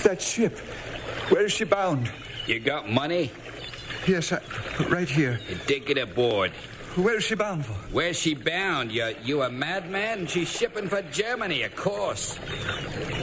That ship. Where is she bound? You got money? Yes, right here. You dig it aboard. Where is she bound for? Where's she bound? You a madman? She's shipping for Germany, of course.